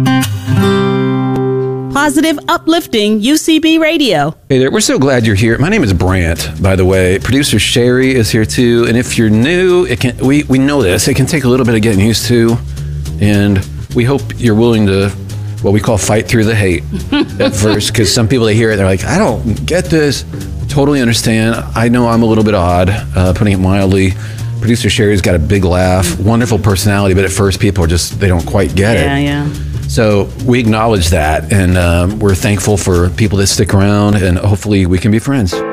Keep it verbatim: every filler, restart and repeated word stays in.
Positive, uplifting U C B Radio. Hey there, we're so glad you're here. My name is Brant, by the way. Producer Sherry is here too. And if you're new, it can we, we know this. It can take a little bit of getting used to. And we hope you're willing to, what we call fight through the hate at first. Because some people, they hear it, they're like, I don't get this. Totally understand. I know I'm a little bit odd, uh, putting it mildly. Producer Sherry's got a big laugh, wonderful personality, but at first people are just, they don't quite get Yeah, it. yeah. So we acknowledge that, and um, we're thankful for people that stick around, and hopefully we can be friends.